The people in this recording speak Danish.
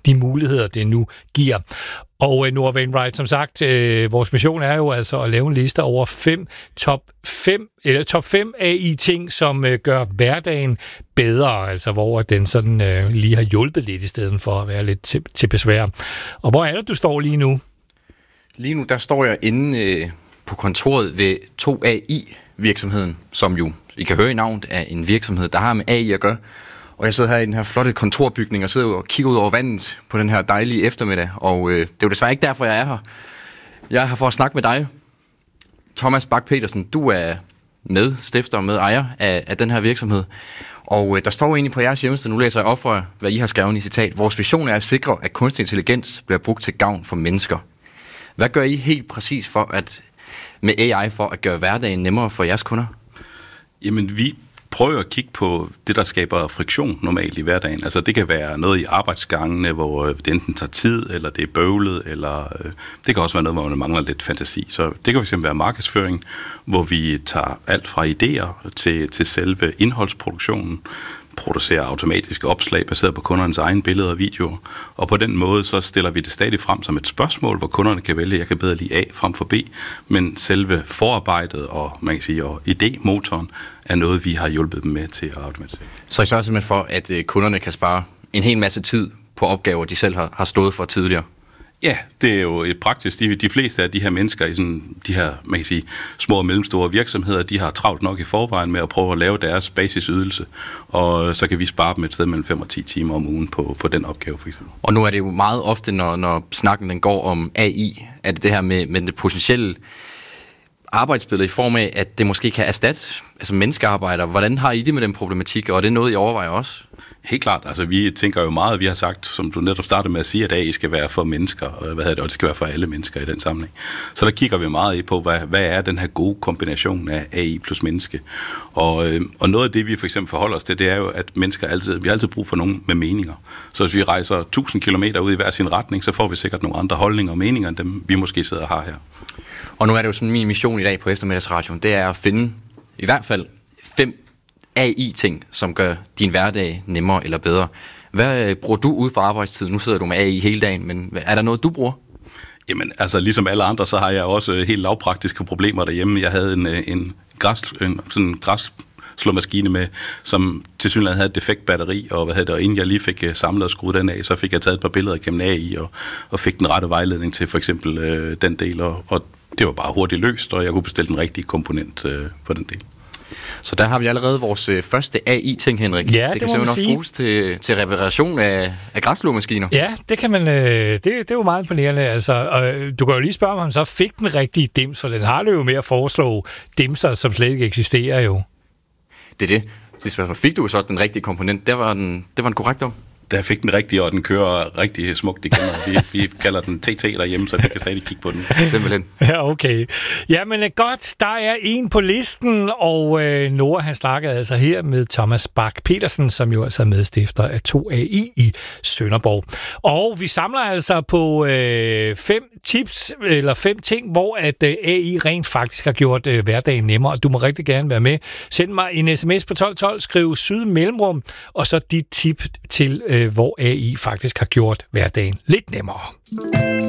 de muligheder, det nu giver. Og Nora Wainwright, som sagt, vores mission er jo altså at lave en liste over top 5 AI-ting, som gør hverdagen bedre, altså hvor den sådan lige har hjulpet lidt i stedet for at være lidt til besvær. Og hvor er det, du står lige nu? Lige nu, der står jeg inde på kontoret ved 2AI-virksomheden, som jo, I kan høre i navnet, er en virksomhed, der har med AI at gøre. Og jeg sidder her i den her flotte kontorbygning og sidder og kigger ud over vandet på den her dejlige eftermiddag. Og det er jo desværre ikke derfor, jeg er her. Jeg er her for at snakke med dig, Thomas Bach-Petersen. Du er medstifter og medejer af den her virksomhed. Og der står egentlig på jeres hjemmeside, nu læser jeg op for, hvad I har skrevet i citat. Vores vision er at sikre, at kunstig intelligens bliver brugt til gavn for mennesker. Hvad gør I helt præcis med AI for at gøre hverdagen nemmere for jeres kunder? Jamen, vi prøver at kigge på det, der skaber friktion normalt i hverdagen. Altså, det kan være noget i arbejdsgangene, hvor det enten tager tid, eller det er bøvlet, eller det kan også være noget, hvor man mangler lidt fantasi. Så det kan fx være markedsføring, hvor vi tager alt fra idéer til selve indholdsproduktionen, producerer automatiske opslag baseret på kundernes egne billeder og videoer. Og på den måde så stiller vi det stadig frem som et spørgsmål, hvor kunderne kan vælge, jeg kan bedre lide A frem for B, men selve forarbejdet og, man kan sige, og idémotoren er noget, vi har hjulpet dem med til at automatisere. Så I sørger simpelthen for, at kunderne kan spare en hel masse tid på opgaver, de selv har stået for tidligere? Ja, det er jo et praktisk. De fleste af de her mennesker i sådan, de her, man kan sige, små og mellemstore virksomheder, de har travlt nok i forvejen med at prøve at lave deres basisydelse, og så kan vi spare dem et sted mellem 5 og 10 timer om ugen på den opgave, for eksempel. Og nu er det jo meget ofte, når snakken den går om AI, at det her med det potentielle arbejdsbillede i form af, at det måske kan erstatte menneskearbejder. Hvordan har I det med den problematik, og er det noget, I overvejer også? Helt klart. Altså, vi tænker jo meget, vi har sagt, som du netop startede med at sige, at AI skal være for mennesker, og det skal være for alle mennesker i den sammenhæng. Så der kigger vi meget på, hvad er den her gode kombination af AI plus menneske. Og noget af det, vi for eksempel forholder os til, det er jo, at vi har altid brug for nogen med meninger. Så hvis vi rejser 1000 kilometer ud i hver sin retning, så får vi sikkert nogle andre holdninger og meninger, end dem vi måske sidder og har her. Og nu er det jo sådan, min mission i dag på Eftermiddagsradioen, det er at finde i hvert fald 5 AI-ting, som gør din hverdag nemmere eller bedre. Hvad bruger du ud for arbejdstid? Nu sidder du med AI hele dagen, men er der noget, du bruger? Jamen, altså ligesom alle andre, så har jeg også helt lavpraktiske problemer derhjemme. Jeg havde en græsslåmaskine med, som tilsyneladende havde et defekt batteri, og inden jeg lige fik samlet og skruet den af, så fik jeg taget et par billeder gennem AI, og fik den rette vejledning til for eksempel den del, og det var bare hurtigt løst, og jeg kunne bestille den rigtige komponent på den del. Så der har vi allerede vores første AI-ting, Henrik. Ja, det kan simpelthen også bruges til reparation af græsslåmaskiner. Ja, det kan man. Det er jo meget imponerende. Altså, du kan jo lige spørge, om han så fik den rigtige dims, for den har det jo med at foreslå dimser, som slet ikke eksisterer jo. Det er det. Fik du så den rigtige komponent? Det var en korrekt om. Der fik den rigtige, og den kører rigtig smukt igen. Vi kalder den TT derhjemme, så vi kan stadig kigge på den. Simpelthen. Ja, okay. Jamen godt, der er en på listen, og Nora, han snakkede altså her med Thomas Bach-Petersen, som jo altså er medstifter af 2AI i Sønderborg. Og vi samler altså på 5 tips, eller 5 ting, hvor at AI rent faktisk har gjort hverdagen nemmere. Du må rigtig gerne være med. Send mig en sms på 1212, skriv syd mellemrum, og så dit tip til hvor AI faktisk har gjort hverdagen lidt nemmere.